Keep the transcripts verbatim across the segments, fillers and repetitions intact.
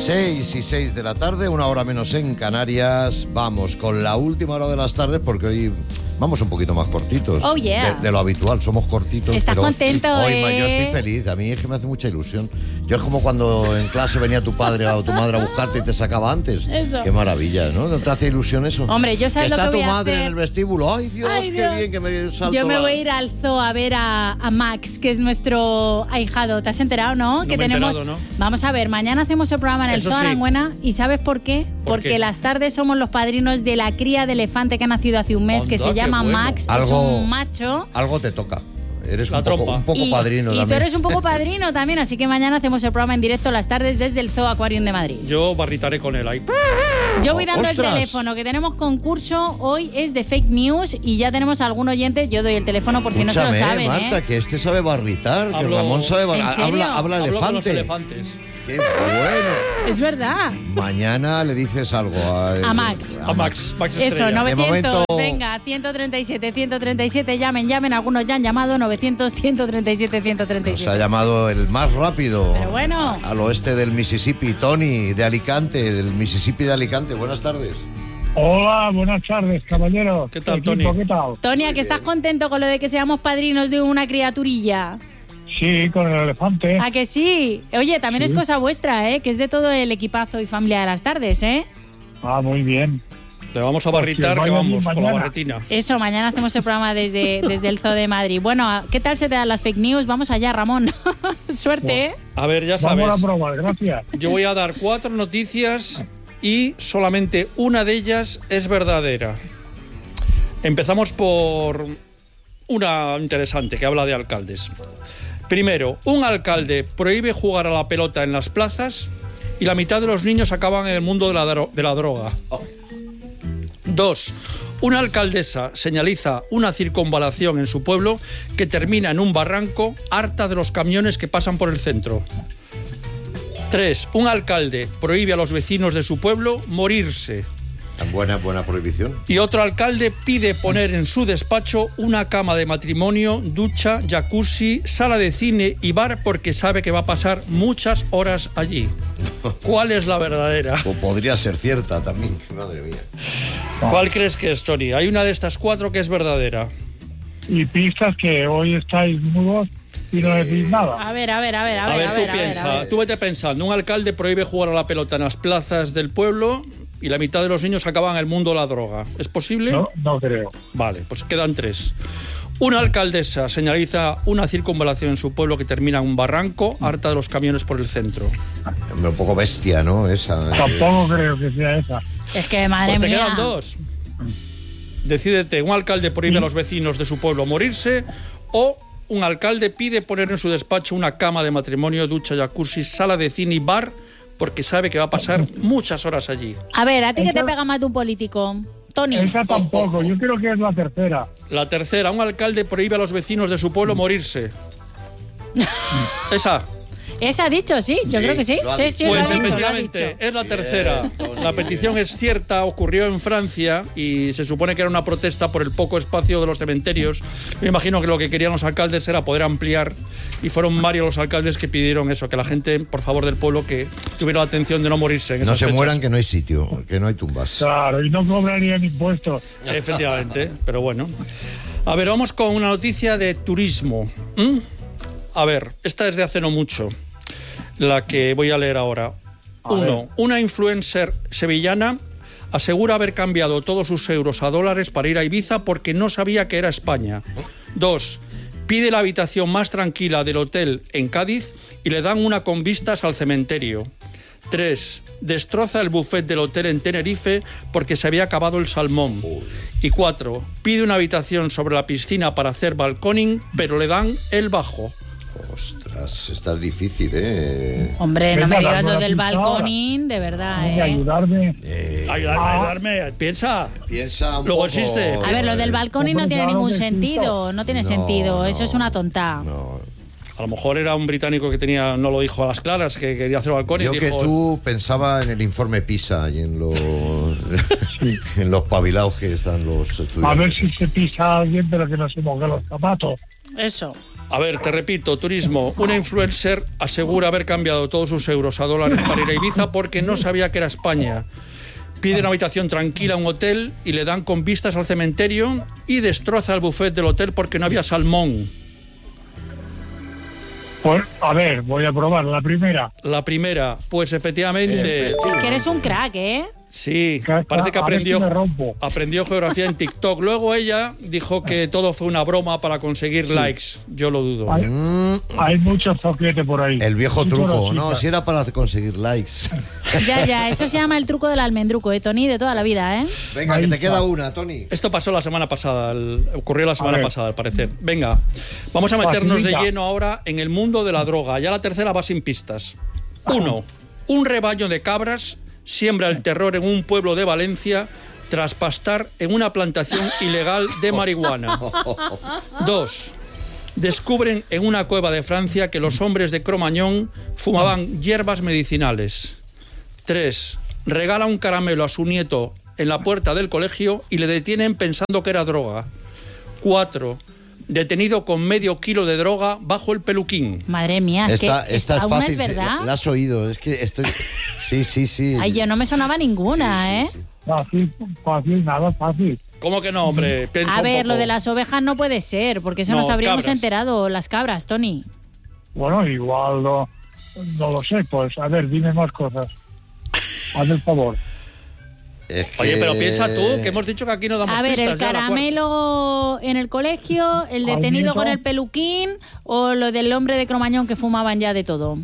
seis y seis de la tarde, una hora menos en Canarias. Vamos con la última hora de las tardes porque hoy vamos un poquito más cortitos. Oh, yeah. de, de lo habitual, somos cortitos. Estás pero contento, hoy ¿eh? Yo estoy feliz, a mí es que me hace mucha ilusión. Yo es como cuando en clase venía tu padre o tu madre a buscarte y te sacaba antes. Eso. Qué maravilla, ¿no? ¿No te hace ilusión eso? Hombre, yo sabes que lo está que tu voy a madre hacer. en el vestíbulo. Ay, Dios, Ay, qué Dios. bien que me salto. Yo me la- voy a ir al zoo a ver a, a Max, que es nuestro ahijado. ¿Te has enterado, no? No que me he tenemos. enterado, ¿no? Vamos a ver, mañana hacemos el programa en el Eso Zoo sí. Aranguena. ¿Y sabes por qué? ¿Por Porque qué? las tardes somos los padrinos de la cría de elefante que ha nacido hace un mes, Anda, que se qué llama bueno. Max. Es Algo- un macho. Algo te toca. Eres La un poco, trompa. un poco y, padrino y tú también. eres un poco padrino también, así que mañana hacemos el programa en directo las tardes desde el Zoo Aquarium de Madrid. Yo barritaré con él ahí. Yo voy dando ¡Ostras! el teléfono, que tenemos concurso, hoy es de fake news y ya tenemos algún oyente. Yo doy el teléfono por si no se lo Escúchame, saben, Marta, ¿eh? que este sabe barritar, que Hablo- Ramón sabe ¿En barritar. serio? Habla, habla Hablo con los elefante. elefantes. Qué bueno. Es verdad. Mañana le dices algo a, A Max. A Max. Max Eso, Estrella. novecientos, momento- venga, ciento treinta y siete, ciento treinta y siete, llamen, llamen, algunos ya han llamado, novecientos, ciento treinta y siete, ciento treinta y Nos ha siete. llamado el más rápido. Pero bueno. Al oeste del Mississippi, Tony, de Alicante, del Mississippi de Alicante. Buenas tardes. Hola, buenas tardes, caballeros. ¿Qué tal, Equipo, Tony? ¿Qué tal? Tonia, que estás contento con lo de que seamos padrinos de una criaturilla. Sí, con el elefante. ¿A que sí? Oye, también Sí. es cosa vuestra, ¿eh? Que es de todo el equipazo y familia de las tardes, ¿eh? Ah, muy bien. Le vamos a barritar, Que que vaya bien vamos, con la mañana. barretina. Eso, mañana hacemos el programa desde, desde el Zoo de Madrid. Bueno, ¿qué tal se te dan las fake news? Vamos allá, Ramón. Suerte, ¿eh? A ver, ya Vamos sabes. a probar, gracias. Yo voy a dar cuatro noticias y solamente una de ellas es verdadera. Empezamos por una interesante que habla de alcaldes. Primero, un alcalde prohíbe jugar a la pelota en las plazas y la mitad de los niños acaban en el mundo de la, dro- de la droga. Dos, una alcaldesa señaliza una circunvalación en su pueblo que termina en un barranco, harta de los camiones que pasan por el centro. Tres, un alcalde prohíbe a los vecinos de su pueblo morirse. Tan buena, buena prohibición. Y otro alcalde pide poner en su despacho una cama de matrimonio, ducha, jacuzzi, sala de cine y bar porque sabe que va a pasar muchas horas allí. ¿Cuál es la verdadera? O podría ser cierta también. Madre mía. ¿Cuál crees que es, Tony? Hay una de estas cuatro que es verdadera. Y pistas que hoy estáis mudos y no decís nada. A ver, a ver, a ver, a A ver, ver, a tú ver, a ver, piensa, a ver. tú vete pensando. Un alcalde prohíbe jugar a la pelota en las plazas del pueblo y la mitad de los niños acaban en el mundo de la droga. ¿Es posible? No, no creo. Vale, pues quedan tres. Una alcaldesa señaliza una circunvalación en su pueblo que termina en un barranco, harta de los camiones por el centro. Un poco bestia, ¿no? Esa. Tampoco creo que sea esa. Es que, madre Pues te mía. quedan dos. Decídete, un alcalde prohíbe a los vecinos de su pueblo morirse o un alcalde pide poner en su despacho una cama de matrimonio, ducha, jacuzzi, sala de cine y bar porque sabe que va a pasar muchas horas allí. A ver, ¿a ti qué te Esa- pega más de un político? Tony. Esa tampoco, yo creo que es la tercera. La tercera, un alcalde prohíbe a los vecinos de su pueblo morirse. Esa. ¿Esa ha dicho? Sí, yo Sí, creo que sí. lo ha Sí, dicho. sí, lo Pues ha dicho, lo ha efectivamente, dicho. es la Bien, tercera. Tony, La petición bien. es cierta, ocurrió en Francia y se supone que era una protesta por el poco espacio de los cementerios. Me imagino que lo que querían los alcaldes era poder ampliar y fueron varios los alcaldes que pidieron eso, que la gente, por favor del pueblo, que tuviera la atención de no morirse en No esas se fechas. mueran, que no hay sitio, que no hay tumbas. Claro, y no cobrarían impuestos. Efectivamente, pero bueno. A ver, vamos con una noticia de turismo. ¿Mm? A ver, esta es de hace no mucho, la que voy a leer ahora. A Uno, ver. una influencer sevillana asegura haber cambiado todos sus euros a dólares para ir a Ibiza porque no sabía que era España. Dos, pide la habitación más tranquila del hotel en Cádiz y le dan una con vistas al cementerio. Tres, destroza el buffet del hotel en Tenerife porque se había acabado el salmón. Y cuatro, pide una habitación sobre la piscina para hacer balconing, pero le dan el bajo. Ostras, esta es difícil, ¿eh? Hombre, no Venga, me digas dame lo una del pista balconing, de verdad, Hay que ¿eh? ayudarme. Eh, Ayudarme, ayudarme, piensa. Piensa un Luego poco. existe. A ver, lo del balconing no Hombre, tiene claro ningún que sí, sentido, no tiene No, sentido, no. eso es una tonta. No. A lo mejor era un británico que tenía, no lo dijo a las claras, que quería hacer balcones. Yo y que dijo, tú pensaba en el informe PISA y en los en los pabilados que están los A estudiantes. ver si se pisa a alguien, pero que no se moje los zapatos. Eso. A ver, te repito, turismo. Una influencer asegura haber cambiado todos sus euros a dólares para ir a Ibiza porque no sabía que era España. Pide una habitación tranquila a un hotel y le dan con vistas al cementerio y destroza el buffet del hotel porque no había salmón. Pues, a ver, voy a probar la primera. La primera, pues efectivamente... Que eres un crack, ¿eh? Sí, Que parece que a ver aprendió, si me rompo. aprendió geografía en TikTok. Luego ella dijo que todo fue una broma para conseguir likes. Yo lo dudo. Hay, hay mucho zoquete por ahí. El viejo Sí, truco, conocidas. ¿no? Si era para conseguir likes. Ya, ya, eso se llama el truco del almendruco, ¿eh, Tony? De toda la vida, ¿eh? Venga, Ahí que te está. queda una, Tony. Esto pasó la semana pasada, el- ocurrió la semana ver. pasada, al parecer. Venga, vamos a meternos de Facilita. lleno ahora en el mundo de la droga. Ya la tercera va sin pistas. Uno, un rebaño de cabras siembra el terror en un pueblo de Valencia tras pastar en una plantación ilegal de marihuana. Dos, descubren en una cueva de Francia que los hombres de Cromañón fumaban hierbas medicinales. Tres, regala un caramelo a su nieto en la puerta del colegio y le detienen pensando que era droga. Cuatro, detenido con medio kilo de droga bajo el peluquín. Madre mía, es Esta, que esta es aún fácil. es verdad. La, la has oído. Es que estoy. Sí, sí, sí. Ay, yo no me sonaba ninguna, ¿eh? Fácil, fácil, nada fácil. ¿Cómo que no, hombre? Piensa A un ver, poco. lo de las ovejas no puede ser, porque eso No, nos habríamos cabras. enterado. Las cabras, Tony. Bueno, igual no, no lo sé. Pues, a ver, dime más cosas. Haz el favor. Es que- Oye, pero piensa tú, que hemos dicho que aquí no damos A ver, pistas. el ya, la cuarta. caramelo en el colegio, el detenido Almito. con el peluquín o lo del hombre de Cromañón que fumaban ya de todo.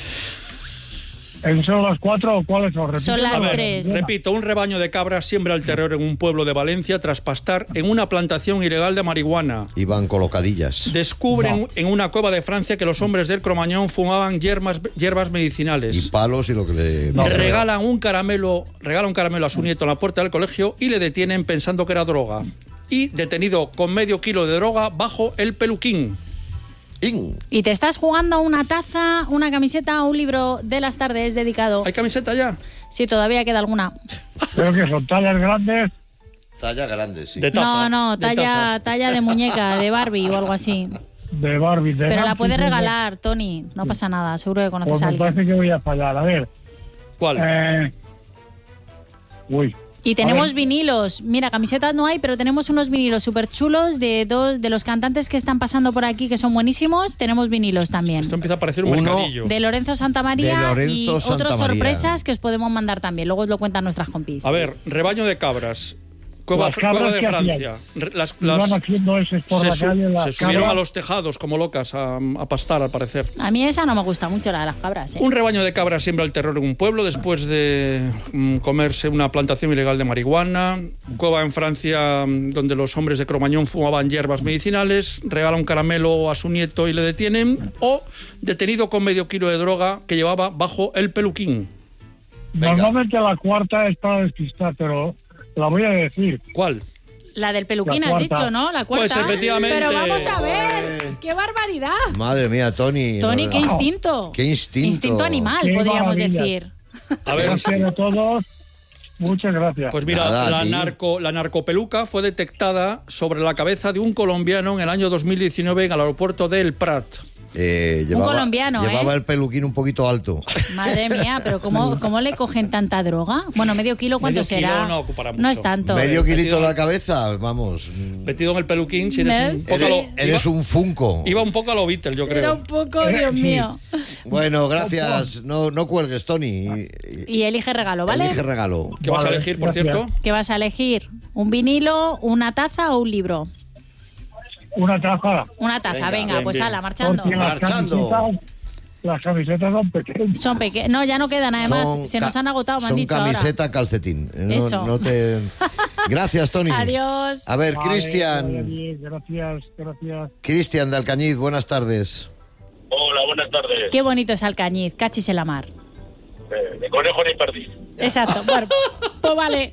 ¿Esas son las cuatro o cuáles son? Son Repíteme. las A ver, tres. repito, un rebaño de cabras siembra el terror en un pueblo de Valencia tras pastar en una plantación ilegal de marihuana. Iban colocadillas. Descubren No. en una cueva de Francia que los hombres del Cromañón fumaban hierbas, hierbas Y medicinales. palos y lo que le. No. Regalan un caramelo, regala un caramelo a su nieto en la puerta del colegio y le detienen pensando que era droga. Y detenido con medio kilo de droga bajo el peluquín. ¡In! Y te estás jugando una taza, una camiseta o un libro de las tardes dedicado. ¿Hay camiseta ya? Sí, todavía queda alguna. Creo que son tallas grandes. Talla grande, sí. De taza, No, no, de talla, taza. talla de muñeca, de Barbie o algo así. De Barbie. De Pero la Nancy, puedes de- regalar, Tony. No pasa nada, seguro que conoces Pues a me alguien. parece que voy a fallar. A ver. ¿Cuál? Eh... Uy. Y tenemos A ver. vinilos. Mira, camisetas no hay, pero tenemos unos vinilos súper chulos de dos de los cantantes que están pasando por aquí, que son buenísimos. Tenemos vinilos también. Esto empieza a parecer un Uno mercadillo. De Lorenzo Santamaría De Lorenzo y otras Santamaría. sorpresas que os podemos mandar también. Luego os lo cuentan nuestras compis. A ver, rebaño de cabras. Cueva, Las cabras cueva de que hacían. Francia. Re- Las, Iban las- haciendo ese por se, la su- calle. Las se subieron cabras. a los tejados como locas a, a pastar, al parecer. A mí esa no me gusta mucho, la de las cabras. ¿eh? Un rebaño de cabras siembra el terror en un pueblo después de mm, comerse una plantación ilegal de marihuana. Cueva en Francia mm, donde los hombres de Cromañón fumaban hierbas medicinales. Regala un caramelo a su nieto y le detienen. O detenido con medio kilo de droga que llevaba bajo el peluquín. Normalmente la cuarta es para despistar, pero la voy a decir. ¿Cuál? La del peluquín La has cuarta. dicho, ¿no? La cuarta. Pues efectivamente. Pero vamos a ver. ¡Qué barbaridad! Madre mía, Tony. Tony, No, qué no. instinto. Qué instinto. Instinto animal, Qué podríamos maravilla. decir. A ver, Gracias a todos. Muchas gracias. pues mira, Nada, la, tío. narco, la narcopeluca fue detectada sobre la cabeza de un colombiano en el año dos mil diecinueve en el aeropuerto de El Prat. Eh, llevaba, colombiano, Llevaba ¿eh? el peluquín un poquito alto. Madre mía, pero ¿cómo, cómo le cogen tanta droga? Bueno, medio kilo, ¿cuánto Medio kilo será? no ocupará No mucho. es tanto. Medio Metido kilito en en- la cabeza, vamos. Metido en el peluquín, si eres un ¿Ves? poco a Sí. lo- Eres iba, un funko. iba un poco a lo Beatle, yo Era creo. un poco, Dios mío. Bueno, gracias. No, no cuelgues, Tony. Y elige regalo, ¿vale? Elige regalo. ¿Qué vas a Vale, elegir, por gracias. cierto? ¿Qué vas a elegir? ¿Un vinilo, una taza o un libro? Una taza. Una taza, Venga, venga, bien, pues bien. ala, marchando. Porque las Marchando. camisetas, las camisetas son pequeñas. Son pequeños. No, ya no quedan, además, Son se nos ca- han agotado, me han son dicho ahora. camiseta, calcetín. Eh, No, Eso. no te... Gracias, Tony. Adiós. A ver, Vale, Cristian. vale, bien, Gracias, gracias. Cristian de Alcañiz, buenas tardes. Hola, buenas tardes. Qué bonito es Alcañiz, cachis en la mar. Eh, ni conejo ni perdiz. Exacto, bueno, pues vale.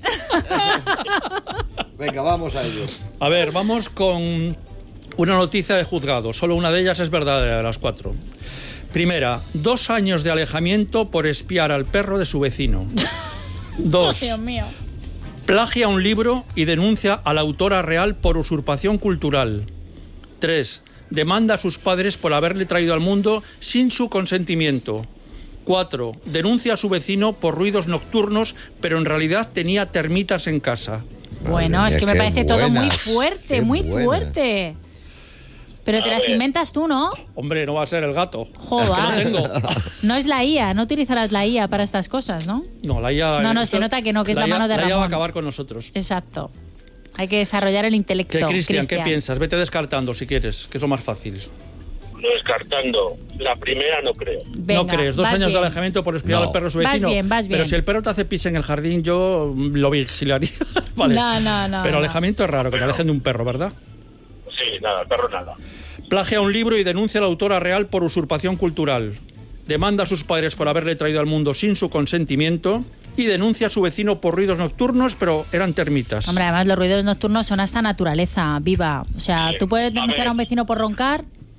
Venga, vamos a ello. A ver, vamos con una noticia de juzgado. Solo una de ellas es verdadera, de las cuatro. Primera, dos años de alejamiento por espiar al perro de su vecino. Dos, Dios mío. plagia un libro y denuncia a la autora real por usurpación cultural. Tres, demanda a sus padres por haberle traído al mundo sin su consentimiento. cuatro. Denuncia a su vecino por ruidos nocturnos, pero en realidad tenía termitas en casa. Bueno, Madre es que mía, me qué parece todo muy buenas, fuerte, qué muy buenas. fuerte. Pero te A las ver. inventas tú, ¿no? Hombre, no va a ser el gato. Joder. Es que no tengo. No es la I A, no utilizarás la I A para estas cosas, ¿no? No, la I A... No, no, se nota que no, que es la I A mano de La I A va a Ramón. acabar con nosotros. Exacto. Hay que desarrollar el intelecto. ¿Qué, Cristian, qué Cristian. piensas? Vete descartando si quieres, que es lo más fácil. Descartando. La primera no creo. Venga, no crees, dos vas años bien. de alejamiento por espiar No. al perro a su Vas vecino. bien, vas bien. Pero si el perro te hace pis en el jardín, yo mm, lo vigilaría. Vale. No, no, no, Pero no. alejamiento es raro, que te alejen de un perro, ¿verdad? Sí, nada, perro nada. Plagia un libro y denuncia a la autora real por usurpación cultural. Demanda a sus padres por haberle traído al mundo sin su consentimiento y denuncia a su vecino por ruidos nocturnos, pero eran termitas. Hombre, además los ruidos nocturnos son hasta naturaleza viva. O sea, Sí. ¿tú puedes A denunciar ver. a un vecino por roncar?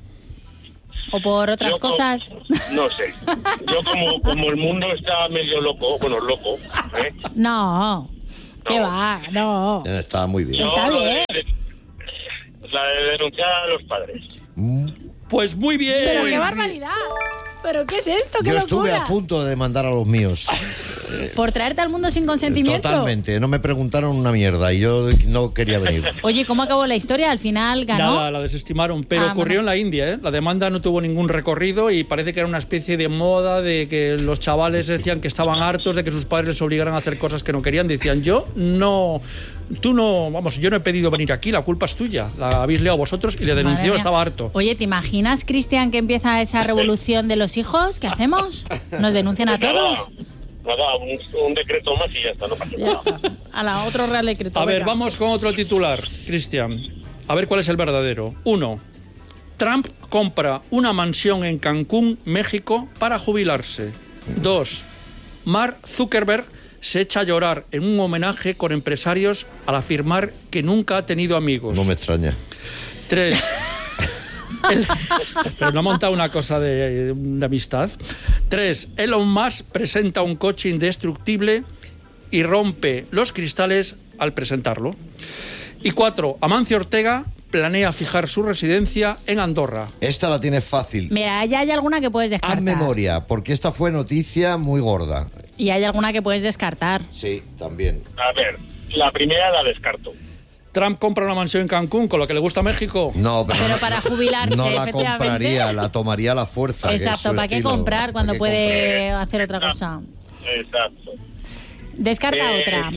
¿O por otras Yo como- cosas? No sé. Yo como, como el mundo está medio loco, bueno, loco, ¿eh? No. ¿Qué No. va? No. Está muy bien. Yo Está lo bien. de- la de denunciar a los padres. Mm. Pues muy bien. Pero qué barbaridad. ¿Pero qué es esto? ¡Qué Yo estuve locura! a punto de demandar a los míos. ¿Por traerte al mundo sin consentimiento? Totalmente. No me preguntaron una mierda y yo no quería venir. Oye, ¿cómo acabó la historia? Al final ganó. Nada, la desestimaron, pero Ah, ocurrió bueno. en la India, ¿eh? La demanda no tuvo ningún recorrido y parece que era una especie de moda de que los chavales decían que estaban hartos de que sus padres les obligaran a hacer cosas que no querían. Decían, yo no, tú no, vamos, yo no he pedido venir aquí, la culpa es tuya. La habéis liado vosotros y le Madre denunció, mía. estaba harto. Oye, ¿te imaginas, Cristian, que empieza esa revolución de los hijos? ¿Qué hacemos? ¿Nos denuncian a Nada, todos? nada, un, un decreto más y ya está, no pasa Ya nada. está. A la otro Real Decreto. A ver, venga. vamos con otro titular, Cristian. A ver cuál es el verdadero. Uno, Trump compra una mansión en Cancún, México, para jubilarse. Dos, Mark Zuckerberg se echa a llorar en un homenaje con empresarios al afirmar que nunca ha tenido amigos. No me extraña. Tres. El- pero no ha montado una cosa de, de amistad. Tres. Elon Musk presenta un coche indestructible y rompe los cristales al presentarlo. Y cuatro. Amancio Ortega planea fijar su residencia en Andorra. Esta la tienes fácil. Mira, ya hay alguna que puedes descartar. Haz memoria, porque esta fue noticia muy gorda. Y hay alguna que puedes descartar. Sí, también. A ver, la primera la descarto. Trump compra una mansión en Cancún con lo que le gusta a México. No, pero, Pero para jubilarse, no la efectivamente. compraría, la tomaría a la fuerza. que es Exacto, su ¿para qué estilo. comprar cuando ¿Para qué puede comprar? hacer otra cosa? Exacto. Descarta Eh, otra.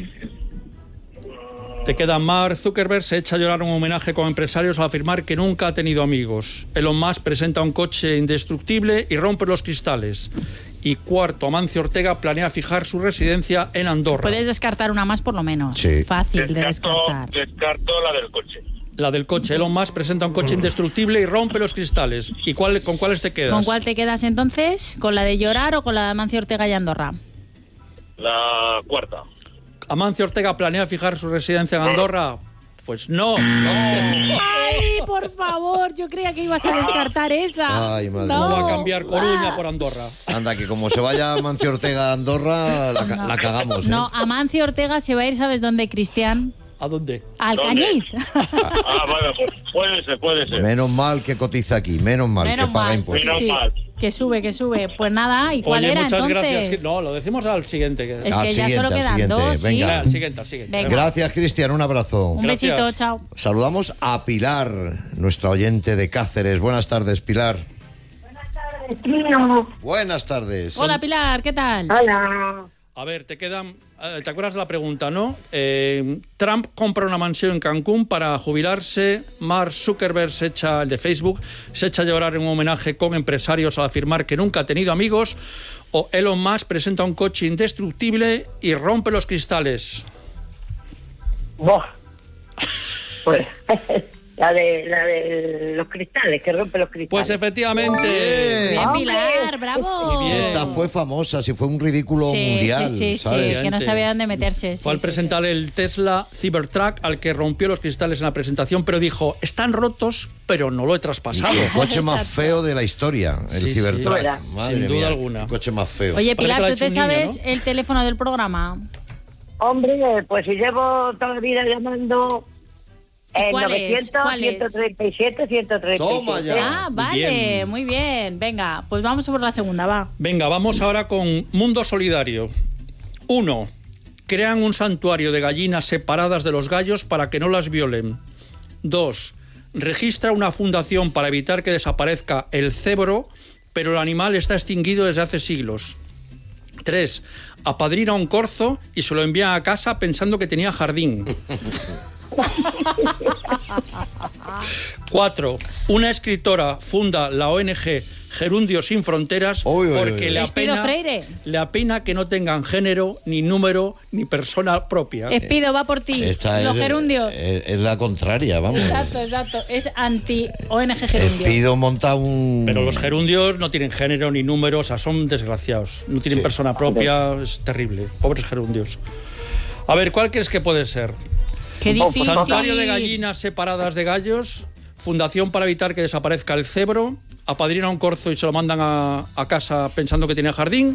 Te queda Mark Zuckerberg se echa a llorar un homenaje con empresarios al afirmar que nunca ha tenido amigos. Elon Musk presenta un coche indestructible y rompe los cristales. Y cuarto, Amancio Ortega planea fijar su residencia en Andorra. Puedes descartar una más por lo menos. Sí. Fácil de Descarto, descartar. descarto la del coche. La del coche. Elon Musk presenta un coche indestructible y rompe los cristales. ¿Y cuál, con cuáles te quedas? ¿Con cuál te quedas entonces? ¿Con la de llorar o con la de Amancio Ortega y Andorra? La cuarta. ¿Amancio Ortega planea fijar su residencia en Andorra? Pues no. no sé. ¡Ay, por favor! Yo creía que ibas a descartar esa. Ay, madre ¿Cómo No. va a cambiar Coruña por Andorra? Anda, que como se vaya Mancio Ortega a Andorra, la, ca- la cagamos. ¿eh? No, Amancio Ortega se va a ir, ¿sabes dónde, Cristian? ¿A dónde? Al ¿Dónde? Cañiz. Ah, bueno, pues puede ser, puede ser. Menos mal que cotiza aquí, menos mal Menos que paga mal. impuestos. Menos Sí, mal. que sube, que sube. Pues nada, ¿y cuál Oye, era muchas entonces? gracias. No, lo decimos al siguiente. que- Es Al que ya siguiente, solo al quedan siguiente. dos, ¿sí? Venga. Al siguiente, al siguiente. Venga. Gracias, Cristian, un abrazo. Un Gracias. besito, chao. Saludamos a Pilar, nuestra oyente de Cáceres. Buenas tardes, Pilar. Tío, Buenas tardes. Hola, Pilar, ¿qué tal? hola. A ver, te quedan. eh, ¿Te acuerdas de la pregunta, no? Eh, Trump compra una mansión en Cancún para jubilarse. Mark Zuckerberg se echa, el de Facebook, se echa a llorar en un homenaje con empresarios al afirmar que nunca ha tenido amigos. O Elon Musk presenta un coche indestructible y rompe los cristales. Buah. Pues, la de, la de los cristales, que rompe los cristales. Pues efectivamente. Bien, Hombre. Pilar, bravo. Muy bien. Esta fue famosa, si fue un ridículo Sí, mundial. sí, sí, sí, ¿sabes? que no sabía dónde meterse. sí, Fue al sí, presentar el Tesla Cybertruck al que rompió los cristales en la presentación, pero dijo, están rotos, pero no lo he traspasado. El coche más Exacto. feo de la historia, el Sí, sí. Cybertruck. Fuera. Madre Sin duda mía, alguna. el coche más feo. Oye, Parece que Pilar, lo ha ¿tú hecho te un niño, sabes ¿no? el teléfono del programa? Hombre, pues si llevo toda la vida llamando, Eh, ¿Cuál es? novecientos, ¿Cuál es? ciento treinta y siete, ciento treinta y siete. Toma ya. Ah, vale, Bien. muy bien. Venga, pues vamos por la segunda, va. Venga, vamos ahora con Mundo Solidario. Uno. Crean un santuario de gallinas separadas de los gallos para que no las violen. Dos. Registra una fundación para evitar que desaparezca el cebro, pero el animal está extinguido desde hace siglos. Tres. Apadrina un corzo y se lo envía a casa pensando que tenía jardín. Cuatro. Una escritora funda la O N G Gerundios Sin Fronteras Uy, uy, porque uy. le Les pido apena, Freire. le apena que no tengan género, ni número, ni persona propia. Espido, va por ti. Esta Los es, gerundios. es, es la contraria, vamos. Exacto, exacto. Es anti-O N G gerundio. Pido montar un... Pero los gerundios no tienen género ni número, o sea, son desgraciados. No tienen Sí. persona propia, es terrible. Pobres gerundios. A ver, ¿cuál crees que puede ser? Qué difícil. Santuario de gallinas separadas de gallos, fundación para evitar que desaparezca el cebro, apadrina un corzo y se lo mandan a, a casa pensando que tiene jardín,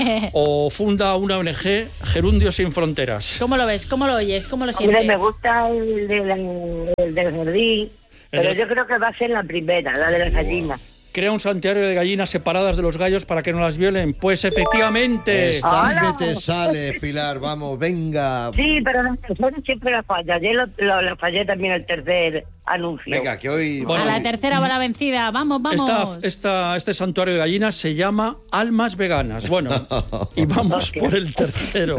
o funda una O N G Gerundios Sin Fronteras. ¿Cómo lo ves? ¿Cómo lo oyes? ¿Cómo lo Hombre, sientes? me gusta el, de la- el del jardín, pero del- yo creo que va a ser la primera, la de las gallinas. Crea un santuario de gallinas separadas de los gallos para que no las violen. Pues efectivamente. Estás ¡Hala! que te sales, Pilar, vamos, venga. Sí, pero la tercera siempre la falla. Ayer lo, lo- lo fallé también el tercer anuncio. Venga, que hoy... Bueno, A la tercera va la vencida. Vamos, vamos. Esta, esta, este santuario de gallinas se llama Almas Veganas. Bueno, y vamos por el tercero.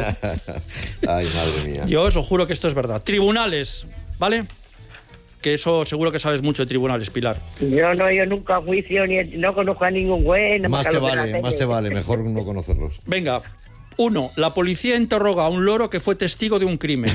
Ay, madre mía. Yo os lo juro que esto es verdad. Tribunales, ¿vale? Que eso seguro que sabes mucho de tribunales, Pilar. Yo no he ido nunca a juicio, ni no conozco a ningún güey. no me Más te acabo de la vale, tele. más te vale, mejor no conocerlos. Venga, uno, la policía interroga a un loro que fue testigo de un crimen.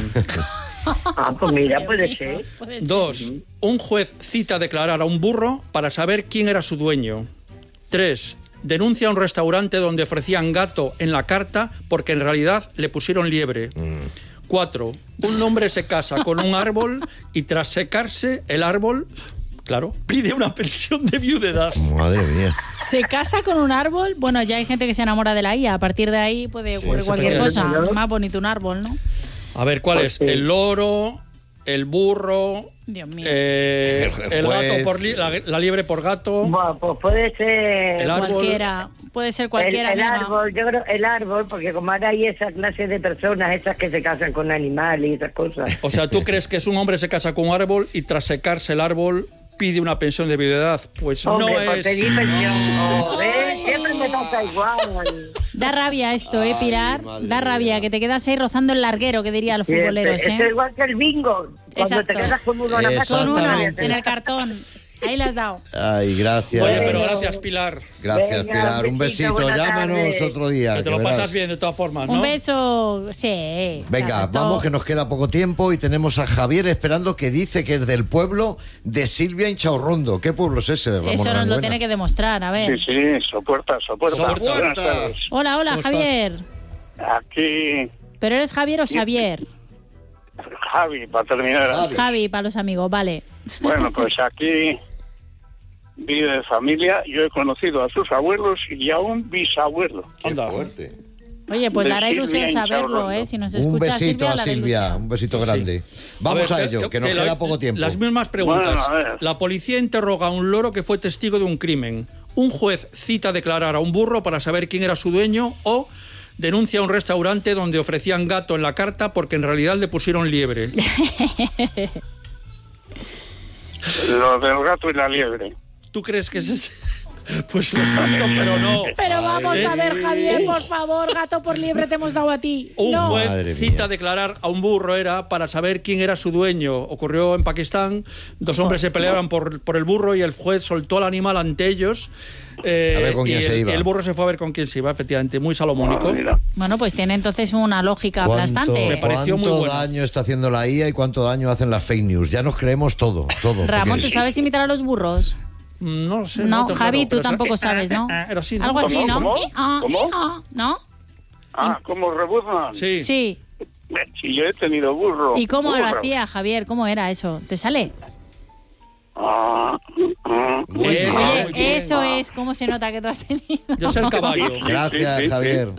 Ah, pues mira, puede ser. Puede ser. Dos, un juez cita a declarar a un burro para saber quién era su dueño. Tres, denuncia a un restaurante donde ofrecían gato en la carta porque en realidad le pusieron liebre. Cuatro, un hombre se casa con un árbol y tras secarse el árbol, claro, pide una pensión de viudedad. Madre mía. Se casa con un árbol. Bueno, ya hay gente que se enamora de la I A. A partir de ahí puede ocurrir Sí, cualquier cosa. efectivamente. Más bonito un árbol, ¿no? A ver, ¿cuál Pues es? sí. El loro, el burro, Dios mío. eh, El el juez. gato por li- la, la liebre por gato. Bueno, pues puede ser El árbol. Cualquiera. Puede ser el, cualquiera. el amiga. árbol. Yo creo el árbol, porque como ahora hay esa clase de personas, esas que se casan con animales y esas cosas. O sea, ¿tú crees que es un hombre se casa con un árbol y tras secarse el árbol pide una pensión de viudedad? Pues Hombre, no por es... pedir pensión. Oh, ¿ves? Siempre me pasa igual. Da rabia esto, ¿eh, Ay, Pilar? madre Da rabia, mía. que te quedas ahí rozando el larguero, que dirían los futboleros, Esto es ¿eh? igual que el bingo. Cuando Exacto. te quedas con uno en la casa, Con una, Exactamente. en el cartón. Ahí la has dado. Ay, gracias. Oye, pero gracias, Pilar. Gracias, Venga, Pilar. Un besito, besito. buenas Llámanos tardes. otro día. Que te que lo verás. pasas bien de todas formas, ¿no? Un beso. Sí. Venga, claro, esto- vamos que nos queda poco tiempo y tenemos a Javier esperando, que dice que es del pueblo de Silvia Inchaurrondo. ¿Qué pueblo es ese, Ramón Eso nos lo Arangüena? tiene que demostrar, a ver. Sí, sí, sopuerta, sopuerta. Sopuerta. Buenas tardes. Hola, hola, ¿Cómo Javier. Aquí, ¿Pero eres Javier o Xavier? Javi, para terminar. Javi. Javi, para los amigos, vale. Bueno, pues aquí vive familia. Yo he conocido a sus abuelos y a un bisabuelo. Qué Anda. fuerte. Oye, pues De le hará ilusión Silvia saberlo, Inchaurrondo. ¿eh? Si nos Un escucha besito Silvia, a le hará Silvia, ilusión. un besito Sí, grande. sí. Vamos a, ver, ello, te- que nos te- queda la- poco tiempo. Las mismas preguntas. Bueno, a ver. La policía interroga a un loro que fue testigo de un crimen. Un juez cita a declarar a un burro para saber quién era su dueño o denuncia a un restaurante donde ofrecían gato en la carta porque en realidad le pusieron liebre. Lo del gato y la liebre. ¿Tú crees que es ese? Pues lo siento, pero no. Pero vamos Es- a ver, Javier, por favor, gato por liebre te hemos dado a ti. Un No. juez Madre cita mía. a declarar a un burro era para saber quién era su dueño. Ocurrió en Pakistán. Dos hombres se peleaban por, por el burro y el juez soltó al animal ante ellos. eh, A ver con y quién el, se iba. y el burro se fue a ver con quién se iba, efectivamente. Muy salomónico. Ah, mira. Bueno, pues tiene entonces una lógica ¿Cuánto, aplastante. Me pareció muy cuánto bueno. daño está haciendo la I A y cuánto daño hacen las fake news? Ya nos creemos todo, todo. Ramón, porque- ¿tú sabes imitar a los burros? No lo sé. No, te Javi, juro, tú pero tampoco era- sabes, ¿no? Era así, ¿no? Algo así, ¿Cómo? ¿no? ¿Cómo? Eh, ah, ¿Cómo? eh, ah, ¿no? Ah, ¿cómo rebuznan? Sí. Sí. Si yo he tenido burro. ¿Y cómo lo burro. hacía, Javier? ¿Cómo era eso? ¿Te sale? Ah, ah, Muy Eso, bien. muy Oye, bien. eso es cómo se nota que tú has tenido. Yo sé el caballo. Gracias, Sí, sí, sí. Javier.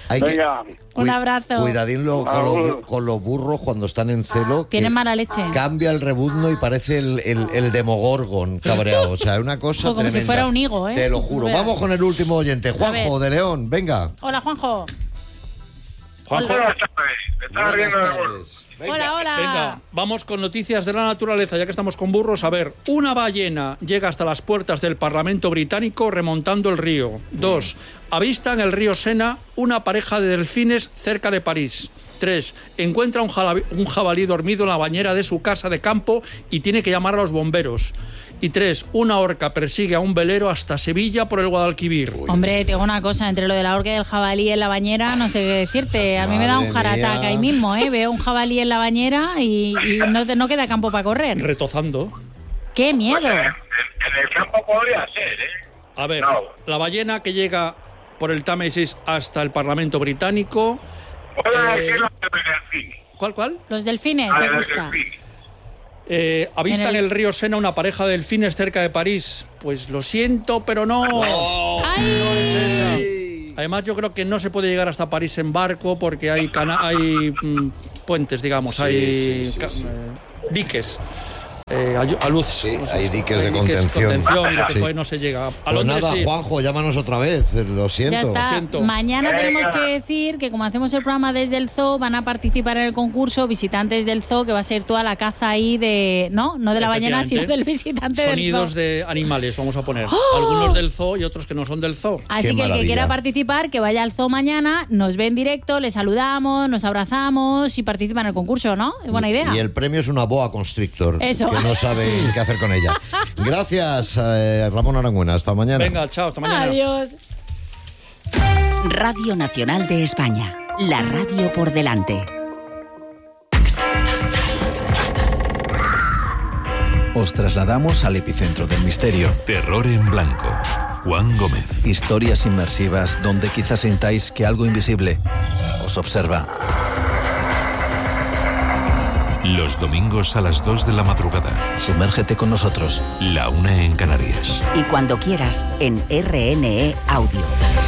Hay que- Venga, Un Cui- abrazo. Cuidadín lo- con, Agur. los, con los burros cuando están en celo. Tienen que mala leche. Cambia el rebuzno y parece el, el, el Demogorgon cabreado. O sea, es una cosa Como si tremenda. fuera un higo, ¿eh? Te lo juro. Veas. Vamos con el último oyente. Juanjo de León, venga. Hola, Juanjo. Juanjo, buenas tardes. Me estaba Buenas riendo de vos. tardes. Venga. Hola, hola. venga, vamos con noticias de la naturaleza, ya que estamos con burros. A ver, una ballena llega hasta las puertas del Parlamento británico remontando el río. Dos, avista en el río Sena una pareja de delfines cerca de París. Tres, encuentra un jabalí, un jabalí dormido en la bañera de su casa de campo y tiene que llamar a los bomberos. Y tres, una orca persigue a un velero hasta Sevilla por el Guadalquivir. Hombre, tengo una cosa, entre lo de la orca y el jabalí en la bañera, no sé qué decirte. A mí me da un Madre jaratac mía. ahí mismo, ¿eh? Veo un jabalí en la bañera y, y no, te- no queda campo para correr. Retozando. ¡Qué miedo! En, en el campo podría ser, ¿eh? A ver, No. la ballena que llega por el Támesis hasta el Parlamento británico. Puede Eh, decir lo de delfines. ¿Cuál, cuál? Los delfines, Ah, ¿te de los gusta? delfines. Eh, avista En en el- el... río Sena una pareja de delfines cerca de París. Pues lo siento, pero no. ¡Ay! Además, yo creo que no se puede llegar hasta París en barco porque hay cana hay mm, puentes, digamos, Sí, hay sí, sí, ca- sí. eh, diques. Eh, a, a luz. Sí, no sé, hay diques de contención. y lo que Sí. coge no se llega. A Pues Londres nada, sí. Juanjo, llámanos otra vez. Lo siento. Ya está. siento. Mañana Venga. tenemos que decir que como hacemos el programa desde el zoo, van a participar en el concurso visitantes del zoo, que va a ser toda la caza ahí de... No, no de la ballena, sino Efectivamente. del visitante del zoo. Sonidos de animales, vamos a poner. ¡Oh! Algunos del zoo y otros que no son del zoo. Así Qué que el que maravilla. quiera participar, que vaya al zoo mañana, nos ve en directo, le saludamos, nos abrazamos y participa en el concurso, ¿no? Es buena idea. Y el premio es una boa constrictor. Eso. Que no sabe qué hacer con ella. Gracias, eh, Ramón Arangüena. Hasta mañana. Venga, chao, hasta mañana. Adiós. Radio Nacional de España. La radio por delante. Os trasladamos al epicentro del misterio. Terror en blanco. Juan Gómez. Historias inmersivas donde quizás sintáis que algo invisible os observa. Los domingos a las dos de la madrugada. Sumérgete con nosotros. La una en Canarias. Y cuando quieras, en R N E Audio.